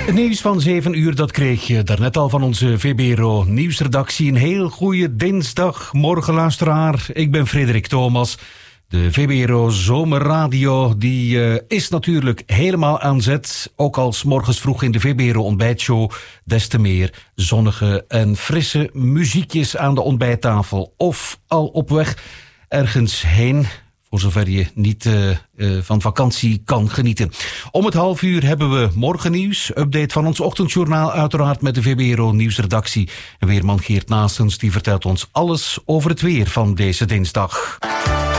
Het nieuws van 7 uur, dat kreeg je daarnet al van onze VBRO nieuwsredactie. Een heel goede dinsdagmorgen, luisteraar. Ik ben Frederik Thomas. De VBRO Zomerradio die is natuurlijk helemaal aan zet. Ook al 's morgens vroeg in de VBRO ontbijtshow. Des te meer zonnige en frisse muziekjes aan de ontbijttafel. Of al op weg ergens heen. Voor zover je niet van vakantie kan genieten. Om het 12:30 hebben we morgennieuws. Update van ons ochtendjournaal uiteraard met de VBRO nieuwsredactie. En weerman Geert Naastens die vertelt ons alles over het weer van deze dinsdag.